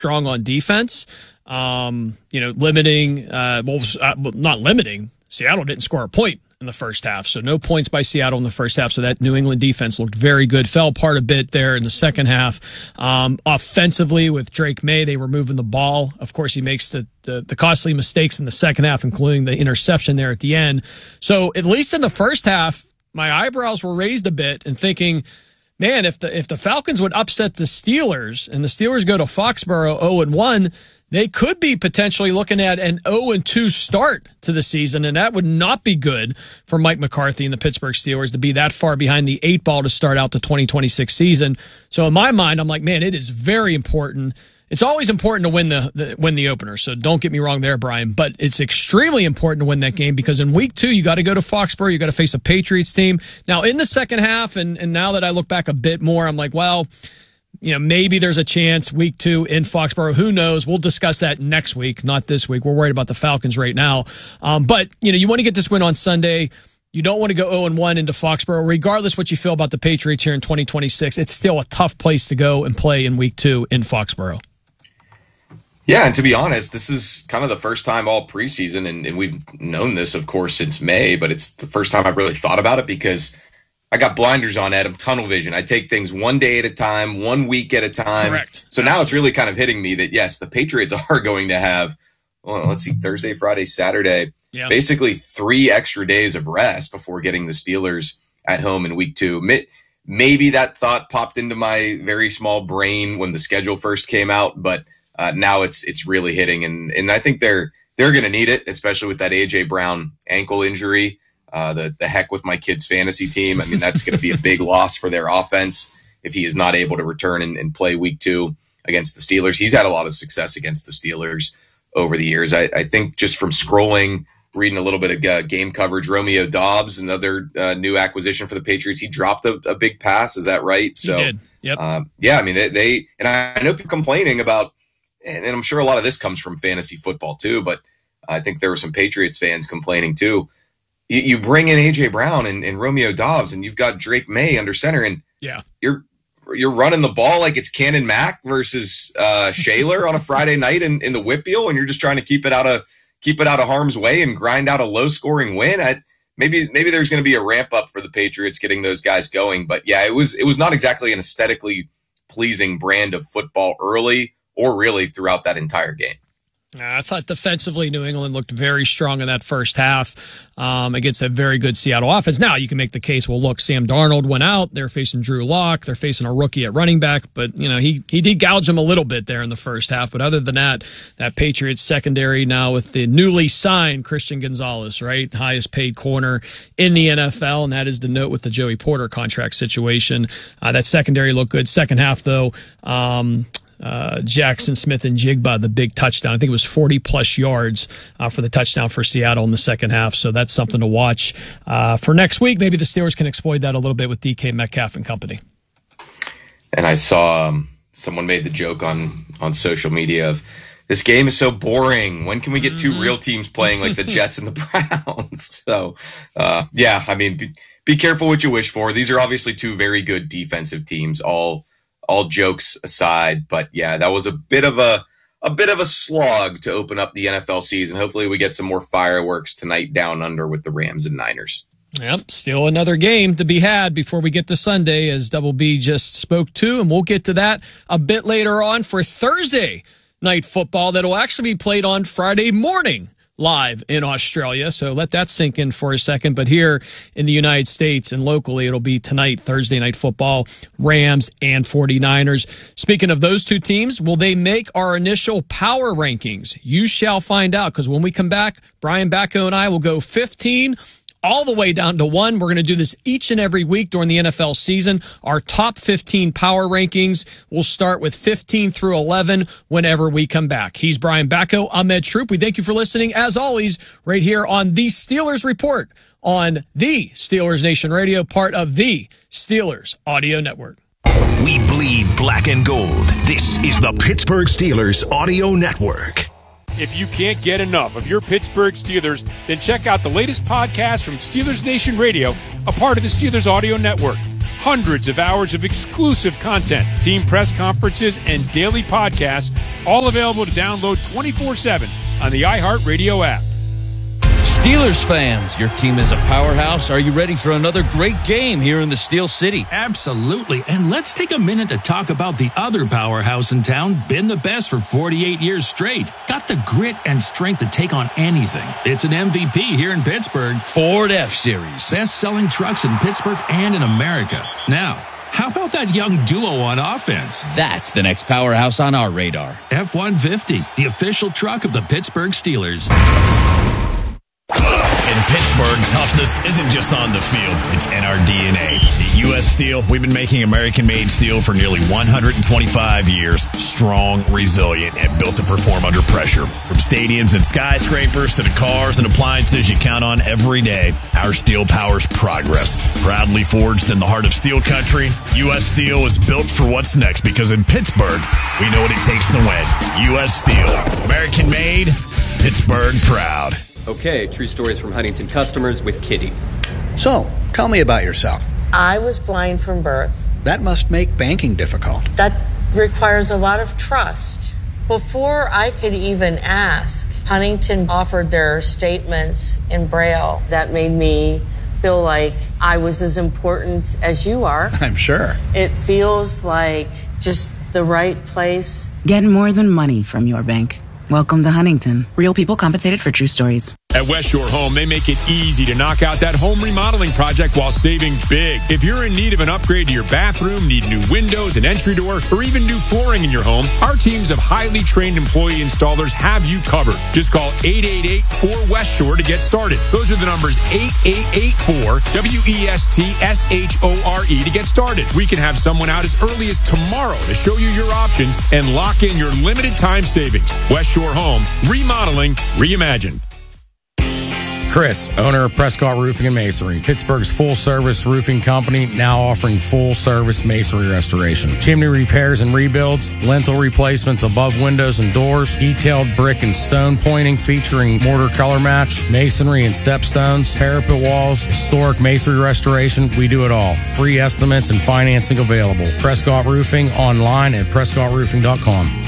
strong on defense. Limiting, not limiting. Seattle didn't score a point in the first half, so no points by Seattle in the first half. So that New England defense looked very good. Fell apart a bit there in the second half. Offensively, with Drake May, they were moving the ball. Of course, he makes the costly mistakes in the second half, including the interception there at the end. So at least in the first half, my eyebrows were raised a bit and thinking, man, if the Falcons would upset the Steelers and the Steelers go to Foxborough 0-1, they could be potentially looking at an 0-2 start to the season, and that would not be good for Mike McCarthy and the Pittsburgh Steelers to be that far behind the 8 ball to start out the 2026 season. So in my mind, I'm like, man, it is very important. It's always important to win the opener, so don't get me wrong there, Brian, but it's extremely important to win that game because in week 2, you got to go to Foxborough, you got to face a Patriots team. Now, in the second half, and now that I look back a bit more, I'm like, well, maybe there's a chance week 2 in Foxborough. Who knows? We'll discuss that next week, not this week. We're worried about the Falcons right now. But, you want to get this win on Sunday. You don't want to go 0-1 into Foxborough. Regardless what you feel about the Patriots here in 2026, it's still a tough place to go and play in week 2 in Foxborough. Yeah, and to be honest, this is kind of the first time all preseason, and we've known this, of course, since May, but it's the first time I've really thought about it because I got blinders on, Adam, tunnel vision. I take things one day at a time, 1 week at a time. Correct. So now it's really kind of hitting me that, yes, the Patriots are going to have, Thursday, Friday, Saturday, basically 3 extra days of rest before getting the Steelers at home in week 2. Maybe that thought popped into my very small brain when the schedule first came out, but now it's really hitting. And I think they're going to need it, especially with that A.J. Brown ankle injury. The heck with my kids' fantasy team. I mean, that's going to be a big loss for their offense if he is not able to return and play week 2 against the Steelers. He's had a lot of success against the Steelers over the years. I think just from scrolling, reading a little bit of game coverage, Romeo Doubs, another new acquisition for the Patriots, he dropped a big pass. Is that right? So, he did. Yep. I mean, they and I know people complaining about, and I'm sure a lot of this comes from fantasy football too, but I think there were some Patriots fans complaining too. You bring in A.J. Brown and Romeo Doubs, and you've got Drake May under center, and you're running the ball like it's Cannon Mack versus Shaler on a Friday night in the Whitfield, and you're just trying to keep it out of harm's way and grind out a low scoring win. Maybe there's going to be a ramp up for the Patriots getting those guys going, but yeah, it was not exactly an aesthetically pleasing brand of football early or really throughout that entire game. I thought defensively New England looked very strong in that first half against a very good Seattle offense. Now, you can make the case, well, look, Sam Darnold went out. They're facing Drew Lock. They're facing a rookie at running back. But, he did gouge him a little bit there in the first half. But other than that Patriots secondary now with the newly signed Christian Gonzalez, right, highest paid corner in the NFL. And that is the note with the Joey Porter contract situation. That secondary looked good. Second half, though, Jackson Smith and Jigba, the big touchdown. I think it was 40-plus yards for the touchdown for Seattle in the second half. So that's something to watch for next week. Maybe the Steelers can exploit that a little bit with DK Metcalf and company. And I saw someone made the joke on social media of, this game is so boring. When can we get 2 real teams playing like the Jets and the Browns? So, I mean, be careful what you wish for. These are obviously 2 very good defensive teams, all jokes aside, but yeah, that was a bit of a slog to open up the NFL season. Hopefully we get some more fireworks tonight down under with the Rams and Niners. Yep, still another game to be had before we get to Sunday, as Double B just spoke to, and we'll get to that a bit later on for Thursday night football that will actually be played on Friday morning live in Australia. So let that sink in for a second. But here in the United States and locally, it'll be tonight, Thursday night football, Rams and 49ers. Speaking of those 2 teams, will they make our initial power rankings? You shall find out, because when we come back, Brian Bacco and I will go 15 all the way down to 1. We're going to do this each and every week during the NFL season. Our top 15 power rankings will start with 15 through 11 whenever we come back. He's Brian Bacco. I'm Ed Troop. We thank you for listening, as always, right here on the Steelers Report on the Steelers Nation Radio, part of the Steelers Audio Network. We bleed black and gold. This is the Pittsburgh Steelers Audio Network. If you can't get enough of your Pittsburgh Steelers, then check out the latest podcast from Steelers Nation Radio, a part of the Steelers Audio Network. hundreds of hours of exclusive content, team press conferences, and daily podcasts, all available to download 24/7 on the iHeartRadio app. Steelers fans, your team is a powerhouse. Are you ready for another great game here in the Steel City? Absolutely. And let's take a minute to talk about the other powerhouse in town, been the best for 48 years straight. Got the grit and strength to take on anything. It's an MVP here in Pittsburgh. Ford F-Series. Best-selling trucks in Pittsburgh and in America. Now, how about that young duo on offense? That's the next powerhouse on our radar. F-150, the official truck of the Pittsburgh Steelers. In Pittsburgh, toughness isn't just on the field, it's in our DNA. At U.S. Steel, we've been making American-made steel for nearly 125 years, strong, resilient, and built to perform under pressure. From stadiums and skyscrapers to the cars and appliances you count on every day, our steel powers progress. Proudly forged in the heart of steel country, U.S. Steel is built for what's next because in Pittsburgh, we know what it takes to win. U.S. Steel, American-made, Pittsburgh proud. Okay, true stories from Huntington customers with Kitty. So, tell me about yourself. I was blind from birth. That must make banking difficult. That requires a lot of trust. Before I could even ask, Huntington offered their statements in Braille. That made me feel like I was as important as you are. I'm sure. It feels like just the right place. Get more than money from your bank. Welcome to Huntington. Real people compensated for true stories. At West Shore Home, they make it easy to knock out that home remodeling project while saving big. If you're in need of an upgrade to your bathroom, need new windows, an entry door, or even new flooring in your home, our teams of highly trained employee installers have you covered. Just call 888-4West Shore to get started. Those are the numbers 8884-WESTSHORE to get started. We can have someone out as early as tomorrow to show you your options and lock in your limited time savings. West Shore Home, remodeling, reimagined. Chris, owner of Prescott Roofing and Masonry, Pittsburgh's full-service roofing company, now offering full-service masonry restoration. Chimney repairs and rebuilds, lintel replacements above windows and doors, detailed brick and stone pointing featuring mortar color match, masonry and stepstones, parapet walls, historic masonry restoration. We do it all. Free estimates and financing available. Prescott Roofing online at PrescottRoofing.com.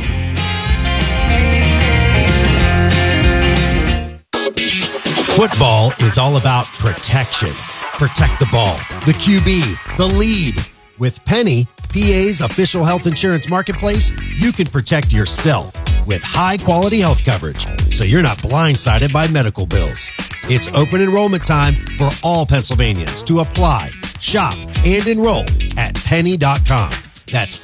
Football is all about protection. Protect the ball, the QB, the lead. With Penny, PA's official health insurance marketplace, you can protect yourself with high-quality health coverage so you're not blindsided by medical bills. It's open enrollment time for all Pennsylvanians to apply, shop, and enroll at penny.com. That's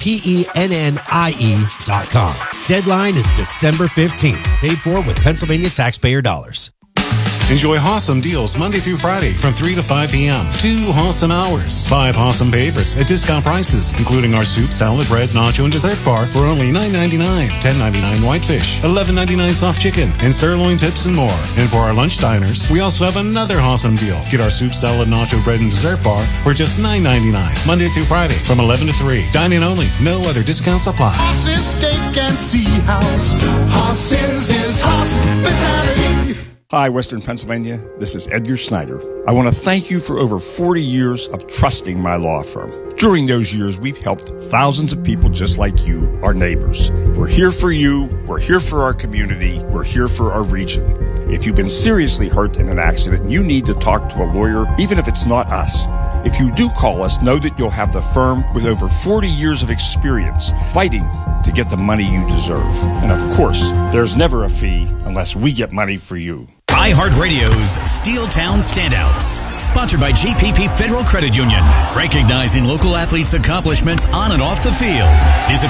PENNIE.com. Deadline is December 15th. Paid for with Pennsylvania taxpayer dollars. Enjoy awesome deals Monday through Friday from 3 to 5 p.m. 2 awesome hours. 5 awesome favorites at discount prices, including our soup, salad, bread, nacho, and dessert bar for only $9.99. $10.99 whitefish, $11.99 soft chicken, and sirloin tips and more. And for our lunch diners, we also have another awesome deal. Get our soup, salad, nacho, bread, and dessert bar for just $9.99. Monday through Friday from 11 to 3. Dine-in only. No other discounts apply. Horses, steak, and sea house. Horses is hospitality. Hi, Western Pennsylvania. This is Edgar Snyder. I want to thank you for over 40 years of trusting my law firm. During those years, we've helped thousands of people just like you, our neighbors. We're here for you. We're here for our community. We're here for our region. If you've been seriously hurt in an accident, you need to talk to a lawyer, even if it's not us. If you do call us, know that you'll have the firm with over 40 years of experience fighting to get the money you deserve. And of course, there's never a fee unless we get money for you. iHeartRadio's Steel Town Standouts, sponsored by GPP Federal Credit Union, recognizing local athletes' accomplishments on and off the field. Visit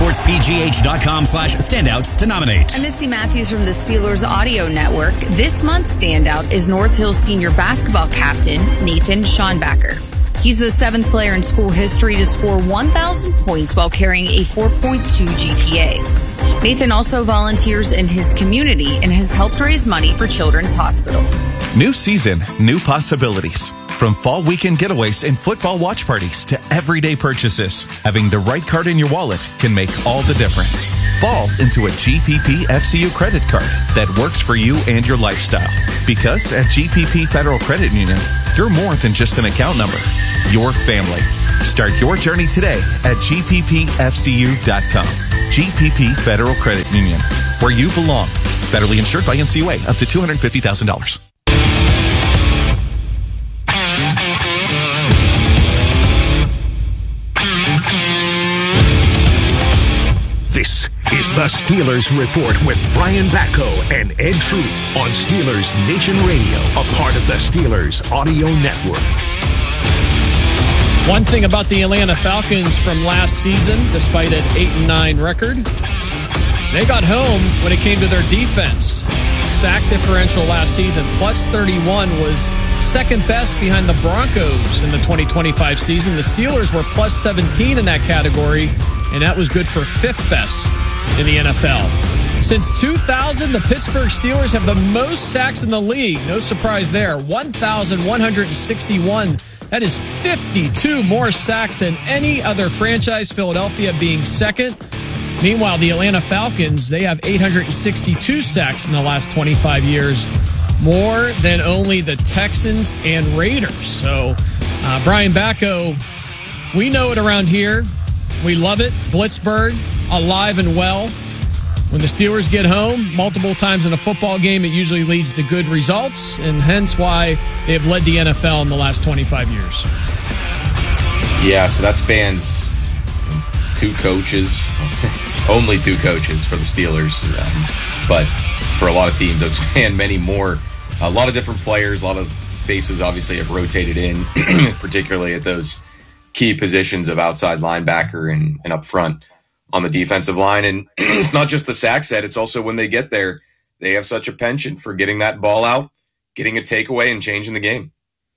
foxsportspgh.com/standouts to nominate. I'm Missy Matthews from the Steelers Audio Network. This month's standout is North Hills senior basketball captain Nathan Schonbacher. He's the 7th player in school history to score 1,000 points while carrying a 4.2 GPA. Nathan also volunteers in his community and has helped raise money for Children's Hospital. New season, new possibilities. From fall weekend getaways and football watch parties to everyday purchases, having the right card in your wallet can make all the difference. Fall into a GPP FCU credit card that works for you and your lifestyle. Because at GPP Federal Credit Union, you're more than just an account number. Your family. Start your journey today at gppfcu.com. GPP Federal Credit Union, where you belong. Federally insured by NCUA, up to $250,000. This is the Steelers Report with Brian Batko and Ed Troop on Steelers Nation Radio, a part of the Steelers Audio Network. One thing about the Atlanta Falcons from last season, despite an 8-9 record, they got home when it came to their defense. Sack differential last season, plus 31, was second best behind the Broncos in the 2025 season. The Steelers were plus 17 in that category, and that was good for fifth best in the NFL. Since 2000, the Pittsburgh Steelers have the most sacks in the league. No surprise there. 1,161. That is 52 more sacks than any other franchise, Philadelphia being second. Meanwhile, the Atlanta Falcons, they have 862 sacks in the last 25 years, more than only the Texans and Raiders. So, Brian Batko, we know it around here. We love it. Blitzburg, alive and well. When the Steelers get home multiple times in a football game, it usually leads to good results, and hence why they have led the NFL in the last 25 years. Yeah, so that spans two coaches, only two coaches for the Steelers. But for a lot of teams, that's spanned many more. A lot of different players, a lot of faces obviously have rotated in, particularly at those key positions of outside linebacker and up front on the defensive line. And it's not just the sack set, it's also when they get there, they have such a penchant for getting that ball out, getting a takeaway, and changing the game.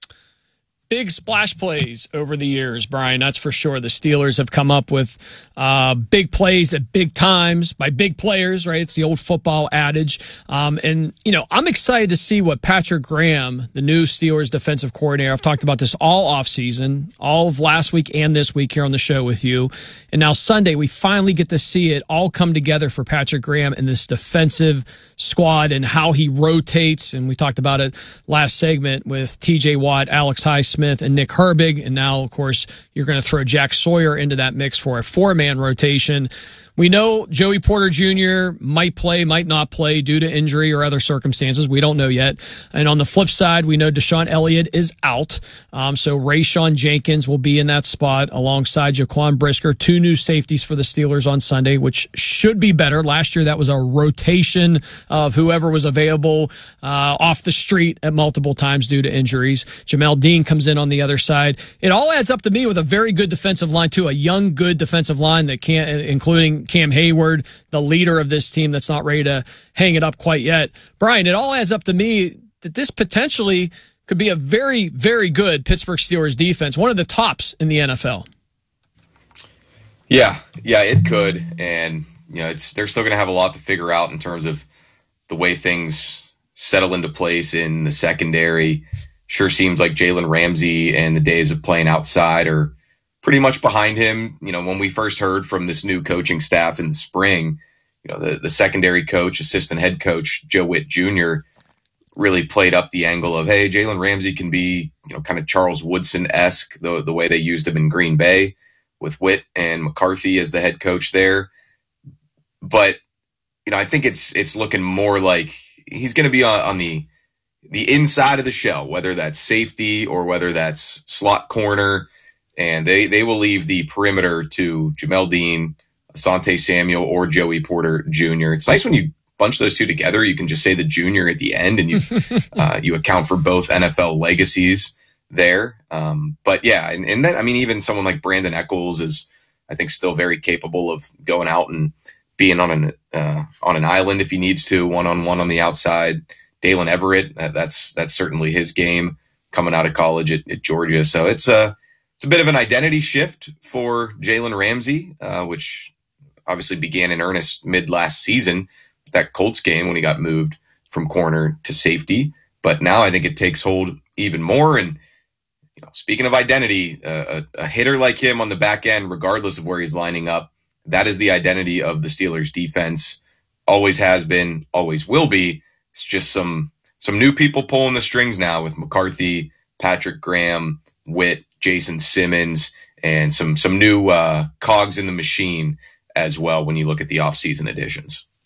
Big splash plays over the years, Brian, that's for sure. The Steelers have come up with big plays at big times by big players, right? It's the old football adage. And, you know, I'm excited to see what Patrick Graham, the new Steelers defensive coordinator, I've talked about this all offseason, all of last week and this week here on the show with you. And now Sunday, we finally get to see it all come together for Patrick Graham and this defensive squad and how he rotates. And we talked about it last segment with TJ Watt, Alex Highsmith, and Nick Herbig. And now, of course, you're going to throw Jack Sawyer into that mix for a four-man rotation. We know Joey Porter Jr. might play, might not play due to injury or other circumstances. We don't know yet. And on the flip side, we know Deshaun Elliott is out. So Rayshawn Jenkins will be in that spot alongside Jaquan Brisker, two new safeties for the Steelers on Sunday, which should be better. Last year, that was a rotation of whoever was available off the street at multiple times due to injuries. Jamel Dean comes in on the other side. It all adds up to me with a very good defensive line, too, a young, good defensive line that can't, including Cam Hayward, the leader of this team that's not ready to hang it up quite yet. Brian, it all adds up to me that this potentially could be a very, very good Pittsburgh Steelers defense, one of the tops in the NFL. Yeah, it could. And, you know, they're still going to have a lot to figure out in terms of the way things settle into place in the secondary. Sure seems like Jalen Ramsey and the days of playing outside are pretty much behind him. You know, when we first heard from this new coaching staff in the spring, you know, the secondary coach, assistant head coach, Joe Witt Jr., really played up the angle of, hey, Jalen Ramsey can be, you know, kind of Charles Woodson-esque, the way they used him in Green Bay with Witt and McCarthy as the head coach there. But, you know, I think it's looking more like he's going to be on the inside of the shell, whether that's safety or whether that's slot corner. And they will leave the perimeter to Jamel Dean, Asante Samuel, or Joey Porter Jr. It's nice when you bunch those two together. You can just say the junior at the end, and you account for both NFL legacies there. But yeah, and then I mean, even someone like Brandon Echols is, I think, still very capable of going out and being on an island if he needs to, one-on-one on the outside. Dalen Everett, that's certainly his game coming out of college at Georgia. So it's a bit of an identity shift for Jalen Ramsey, which obviously began in earnest mid last season, that Colts game when he got moved from corner to safety. But now I think it takes hold even more. And speaking of identity, a hitter like him on the back end, regardless of where he's lining up, that is the identity of the Steelers defense. Always has been, always will be. It's just some new people pulling the strings now with McCarthy, Patrick Graham, Witt, Jason Simmons, and some new cogs in the machine as well when you look at the offseason additions.